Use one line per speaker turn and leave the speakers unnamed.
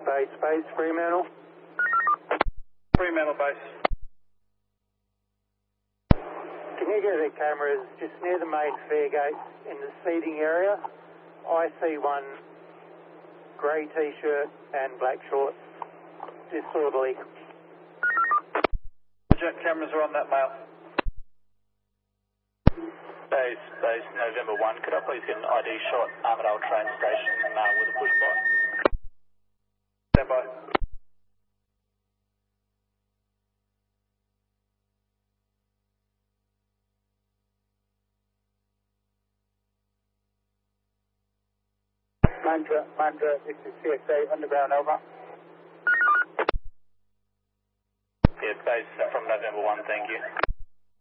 Base, Fremantle.
Fremantle base.
Can you get the cameras just near the main fare gate in the seating area? I see one grey t-shirt and black shorts. Disorderly.
Jet cameras are on that mail.
Base, November 1. Could I please get an ID shot, Armadale train station with a push bike?
Stand by.
Mandra, this is CSA Underground, over.
Yeah, base from November 1, thank you.